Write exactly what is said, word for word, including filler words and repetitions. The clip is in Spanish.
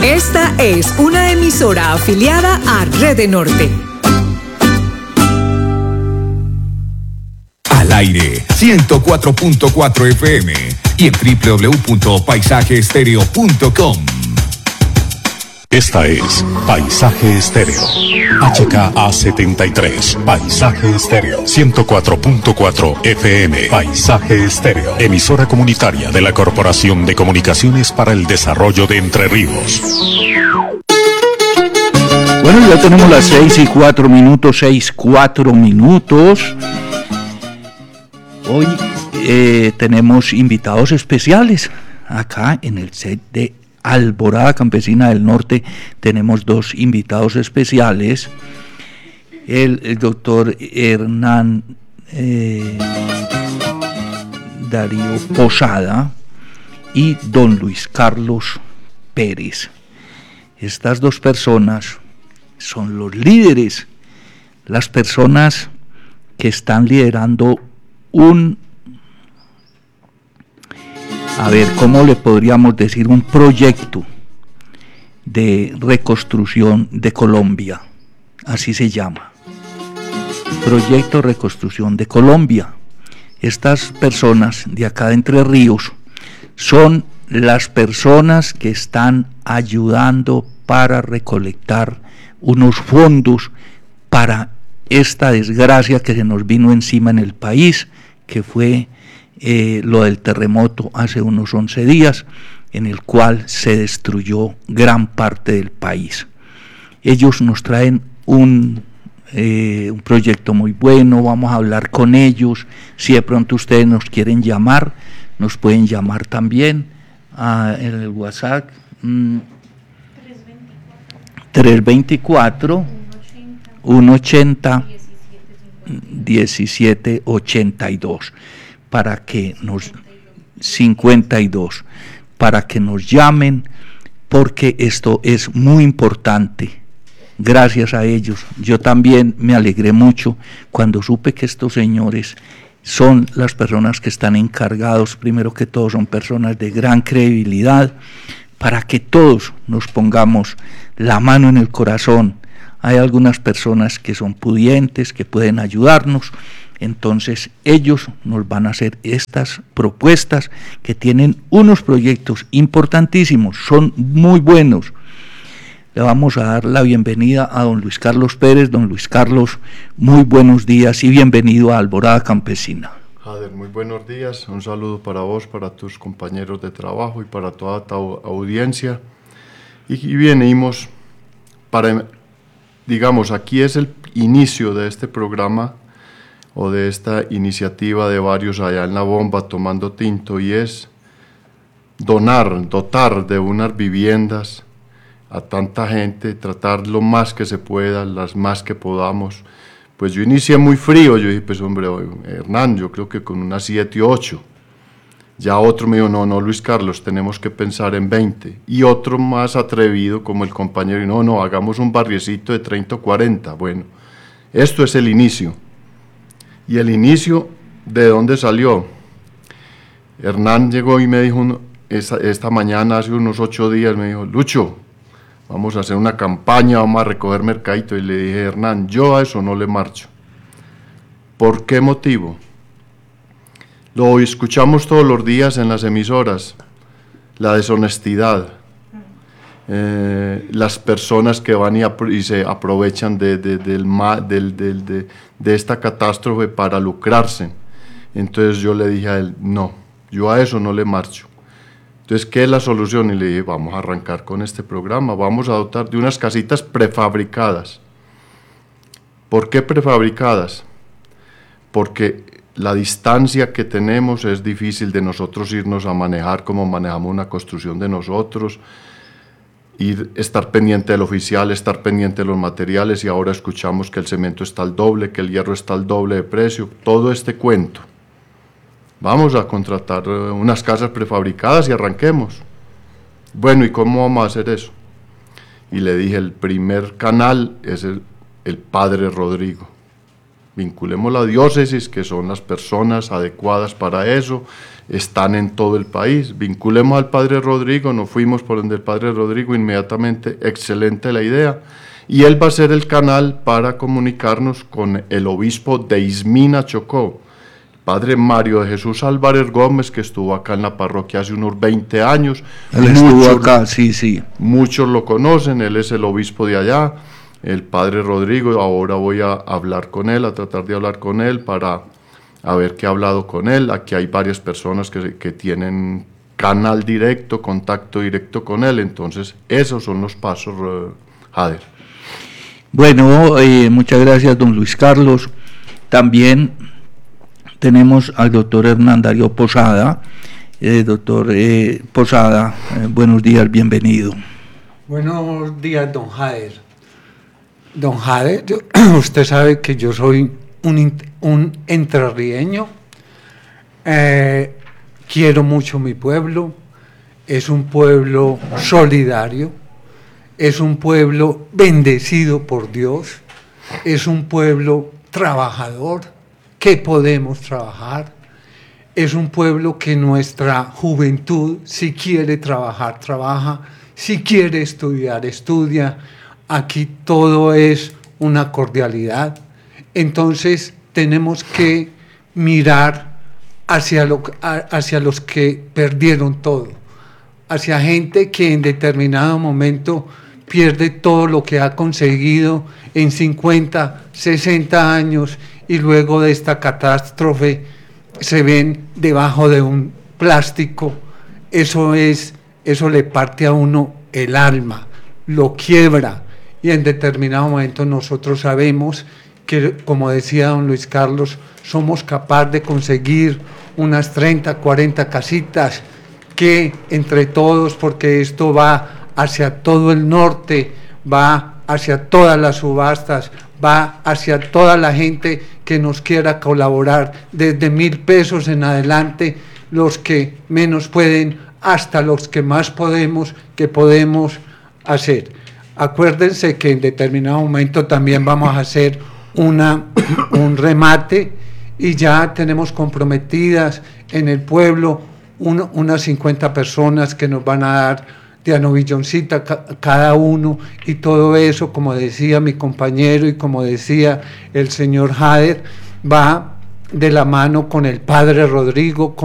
Esta es una emisora afiliada a Red Norte. Al aire, ciento cuatro punto cuatro F M y en doble u doble u doble u punto paisaje estéreo punto com. Esta es Paisaje Estéreo. H K A setenta y tres. Paisaje Estéreo. ciento cuatro punto cuatro F M. Paisaje Estéreo. Emisora comunitaria de la Corporación de Comunicaciones para el Desarrollo de Entre Ríos. Bueno, ya tenemos las seis y cuatro minutos, seis, cuatro minutos. Hoy eh, tenemos invitados especiales acá en el set de Alborada Campesina del Norte. Tenemos dos invitados especiales, el, el doctor Hernán eh, Darío Posada y don Luis Carlos Pérez. Estas dos personas son los líderes, las personas que están liderando un, a ver, ¿cómo le podríamos decir? Un proyecto de reconstrucción de Colombia, así se llama, Proyecto de Reconstrucción de Colombia. Estas personas de acá de Entre Ríos son las personas que están ayudando para recolectar unos fondos para esta desgracia que se nos vino encima en el país, que fue eh, lo del terremoto hace unos once días, en el cual se destruyó gran parte del país. Ellos nos traen un, eh, un proyecto muy bueno, vamos a hablar con ellos. Si de pronto ustedes nos quieren llamar, nos pueden llamar también a, en el WhatsApp mmm, tres veinticuatro, ciento ochenta, diecisiete ochenta y dos para que nos cincuenta y dos para que nos llamen, porque esto es muy importante. Gracias a ellos, yo también me alegré mucho cuando supe que estos señores son las personas que están encargados, primero que todo son personas de gran credibilidad, para que todos nos pongamos la mano en el corazón. Hay algunas personas que son pudientes, que pueden ayudarnos, entonces ellos nos van a hacer estas propuestas que tienen unos proyectos importantísimos, son muy buenos. Le vamos a dar la bienvenida a don Luis Carlos Pérez. Don Luis Carlos, muy buenos días y bienvenido a Alborada Campesina. Jader, muy buenos días, un saludo para vos, para tus compañeros de trabajo y para toda tu audiencia. Y, y venimos para, digamos, aquí es el inicio de este programa o de esta iniciativa de varios allá en la bomba tomando tinto, y es donar, dotar de unas viviendas a tanta gente, tratar lo más que se pueda, las más que podamos. Pues yo inicié muy frío, yo dije, pues hombre, Hernán, yo creo que con unas siete o ocho. Ya otro me dijo, no, no, Luis Carlos, tenemos que pensar en veinte. Y otro más atrevido, como el compañero, y no, no, hagamos un barriecito de treinta o cuarenta. Bueno, esto es el inicio. Y el inicio, ¿de dónde salió? Hernán llegó y me dijo, esta, esta mañana, hace unos ocho días, me dijo, Lucho, vamos a hacer una campaña, vamos a recoger mercadito. Y le dije, Hernán, yo a eso no le marcho. ¿Por qué motivo? Lo escuchamos todos los días en las emisoras, la deshonestidad, eh, las personas que van y, y se aprovechan de, de, del, del, del, de, de esta catástrofe para lucrarse. Entonces yo le dije a él, no, yo a eso no le marcho. Entonces, ¿qué es la solución? Y le dije, vamos a arrancar con este programa, vamos a dotar de unas casitas prefabricadas. ¿Por qué prefabricadas? Porque la distancia que tenemos es difícil de nosotros irnos a manejar como manejamos una construcción de nosotros, ir, estar pendiente del oficial, estar pendiente de los materiales, y ahora escuchamos que el cemento está al doble, que el hierro está al doble de precio, todo este cuento. Vamos a contratar unas casas prefabricadas y arranquemos. Bueno, ¿y cómo vamos a hacer eso? Y le dije, el primer canal es el, el padre Rodrigo. vinculemos la diócesis, que son las personas adecuadas para eso, están en todo el país, vinculemos al Padre Rodrigo, nos fuimos por donde el Padre Rodrigo inmediatamente, excelente la idea, y él va a ser el canal para comunicarnos con el obispo de Ismina, Chocó, Padre Mario de Jesús Álvarez Gómez, que estuvo acá en la parroquia hace unos veinte años. Él estuvo muchos, acá, sí, sí. Muchos lo conocen, él es el obispo de allá, el Padre Rodrigo. Ahora voy a hablar con él, a tratar de hablar con él para a ver qué he hablado con él. Aquí hay varias personas que, que tienen canal directo, contacto directo con él, entonces esos son los pasos, uh, Jader. Bueno, eh, muchas gracias, don Luis Carlos. También tenemos al doctor Hernán Darío Posada. Eh, doctor eh, Posada, eh, buenos días, bienvenido. Buenos días, don Jader. Don Jader, yo, usted sabe que yo soy un, un entrerrieño, eh, quiero mucho mi pueblo, es un pueblo solidario, es un pueblo bendecido por Dios, es un pueblo trabajador, que podemos trabajar, es un pueblo que nuestra juventud, si quiere trabajar, trabaja, si quiere estudiar, estudia. Aquí todo es una cordialidad. Entonces tenemos que mirar hacia, lo, hacia los que perdieron todo, hacia gente que en determinado momento pierde todo lo que ha conseguido en cincuenta, sesenta años y luego de esta catástrofe se ven debajo de un plástico. Eso es, eso le parte a uno el alma, lo quiebra, y en determinado momento nosotros sabemos que, como decía don Luis Carlos, somos capaces de conseguir unas treinta, cuarenta casitas que entre todos, porque esto va hacia todo el norte, va hacia todas las subastas, va hacia toda la gente que nos quiera colaborar, desde mil pesos en adelante, los que menos pueden, hasta los que más podemos, que podemos hacer. Acuérdense que en determinado momento también vamos a hacer una, un remate, y ya tenemos comprometidas en el pueblo uno, unas cincuenta personas que nos van a dar de anovilloncita ca cada uno, y todo eso, como decía mi compañero y como decía el señor Jader, va de la mano con el Padre Rodrigo, con